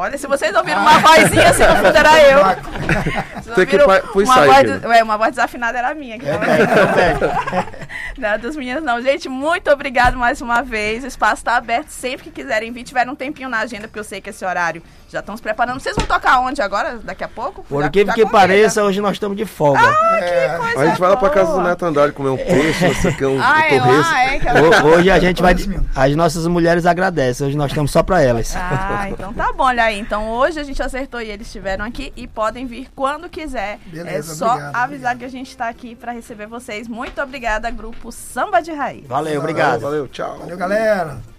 Olha, se vocês ouviram uma vozinha assim no fundo, era eu. Tem que uma voz desafinada era a minha. Não, das meninas não. Gente, muito obrigado mais uma vez. O espaço está aberto sempre que quiserem vir. Tiveram um tempinho na agenda, porque eu sei que esse horário já estão se preparando. Vocês vão tocar onde agora, daqui a pouco? Por incrível que pareça, hoje nós estamos de folga. Que coisa a gente vai lá pra casa do Neto Andrade comer um peixe, um torresmo. Hoje a gente vai... As nossas mulheres agradecem. Hoje nós estamos só pra elas. Então tá bom, olha aí. Então hoje a gente acertou e eles estiveram aqui e podem vir quando quiser. Beleza, é só obrigado, avisar que a gente tá aqui pra receber vocês. Muito obrigada, Grupo Samba de Raiz. Valeu, obrigado. Valeu, tchau. Valeu, galera.